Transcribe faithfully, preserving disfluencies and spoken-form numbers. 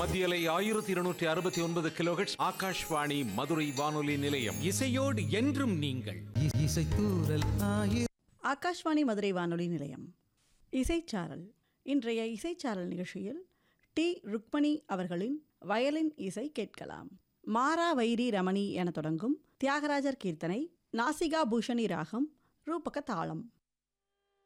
மத்தியலை ஆயிரத்தி இருநூற்றி அறுபத்தி ஒன்பது கிலோஹெர்ட்ஸ் ஆகாஷ்வாணி மதுரை வானொலி நிலையம். இசையோடு என்றும் நீங்கள். ஆகாஷ்வாணி மதுரை வானொலி நிலையம். இசைச்சாரல். இன்றைய இசைச்சாரல் நிகழ்ச்சியில் டி ருக்மணி அவர்களின் வயலின் இசை கேட்கலாம். மாரா வைரி ரமணி என தொடங்கும் தியாகராஜர் கீர்த்தனை, நாசிகா பூஷணி ராகம், ரூபக தாளம்.